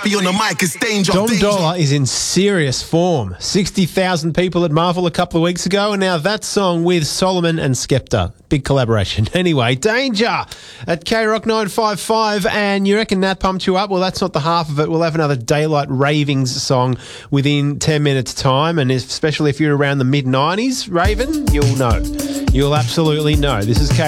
Happy on the mic, it's danger. Dom danger. Dolla is in serious form. 60,000 people at Marvel a couple of weeks ago, and now that song with Solomon and Skepta. Big collaboration. Anyway, Danger at K-Rock 955, and you reckon that pumped you up? Well, that's not the half of it. We'll have another Daylight Ravings song within 10 minutes' time, and especially if you're around the mid-90s, Raven, you'll know. You'll absolutely know. This is K